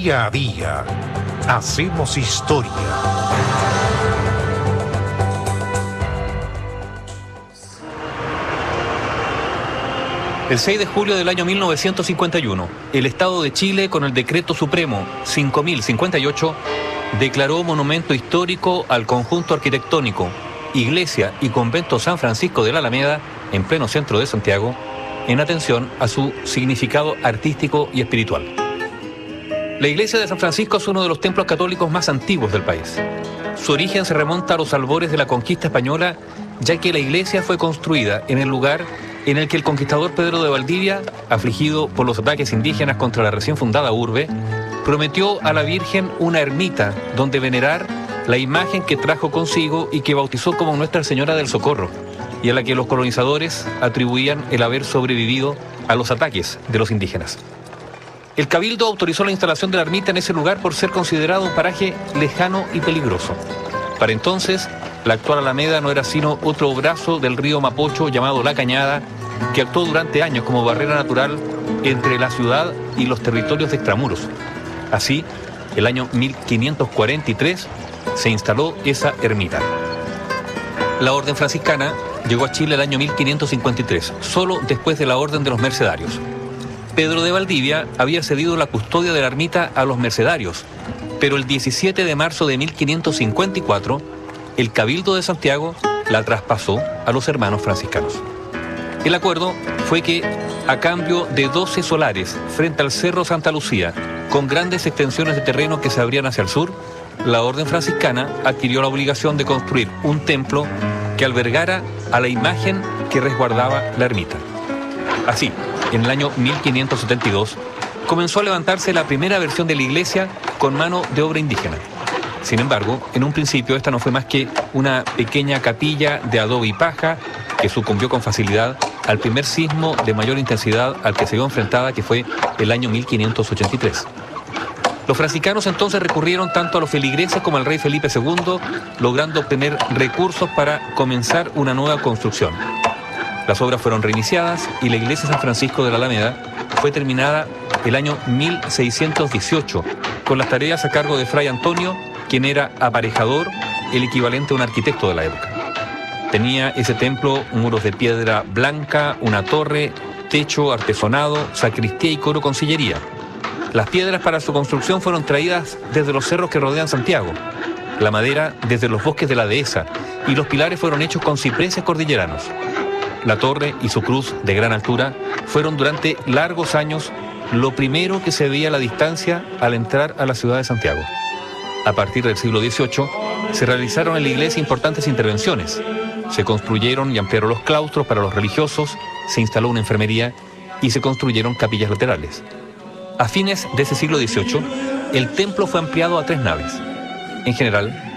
Día a día hacemos historia. El 6 de julio del año 1951, el Estado de Chile, con el Decreto Supremo 5058, declaró monumento histórico al conjunto arquitectónico, iglesia y convento San Francisco de la Alameda, en pleno centro de Santiago, en atención a su significado artístico y espiritual. La iglesia de San Francisco es uno de los templos católicos más antiguos del país. Su origen se remonta a los albores de la conquista española, ya que la iglesia fue construida en el lugar en el que el conquistador Pedro de Valdivia, afligido por los ataques indígenas contra la recién fundada urbe, prometió a la Virgen una ermita donde venerar la imagen que trajo consigo y que bautizó como Nuestra Señora del Socorro, y a la que los colonizadores atribuían el haber sobrevivido a los ataques de los indígenas. El Cabildo autorizó la instalación de la ermita en ese lugar por ser considerado un paraje lejano y peligroso. Para entonces, la actual Alameda no era sino otro brazo del río Mapocho llamado La Cañada, que actuó durante años como barrera natural entre la ciudad y los territorios de extramuros. Así, el año 1543 se instaló esa ermita. La Orden Franciscana llegó a Chile el año 1553, solo después de la Orden de los Mercedarios. Pedro de Valdivia había cedido la custodia de la ermita a los mercedarios, pero el 17 de marzo de 1554, el Cabildo de Santiago la traspasó a los hermanos franciscanos. El acuerdo fue que, a cambio de 12 solares frente al Cerro Santa Lucía, con grandes extensiones de terreno que se abrían hacia el sur, la Orden Franciscana adquirió la obligación de construir un templo que albergara a la imagen que resguardaba la ermita. Así, en el año 1572, comenzó a levantarse la primera versión de la iglesia con mano de obra indígena. Sin embargo, en un principio esta no fue más que una pequeña capilla de adobe y paja que sucumbió con facilidad al primer sismo de mayor intensidad al que se vio enfrentada, que fue el año 1583. Los franciscanos entonces recurrieron tanto a los feligreses como al rey Felipe II, logrando obtener recursos para comenzar una nueva construcción. Las obras fueron reiniciadas y la iglesia de San Francisco de la Alameda fue terminada el año 1618, con las tareas a cargo de Fray Antonio, quien era aparejador, el equivalente a un arquitecto de la época. Tenía ese templo muros de piedra blanca, una torre, techo artesonado, sacristía y coro con sillería. Las piedras para su construcción fueron traídas desde los cerros que rodean Santiago, la madera desde los bosques de la dehesa, y los pilares fueron hechos con cipreses cordilleranos. La torre y su cruz de gran altura fueron durante largos años lo primero que se veía a la distancia al entrar a la ciudad de Santiago. A partir del siglo XVIII se realizaron en la iglesia importantes intervenciones. Se construyeron y ampliaron los claustros para los religiosos, se instaló una enfermería y se construyeron capillas laterales. A fines de ese siglo XVIII, el templo fue ampliado a 3 naves. En general,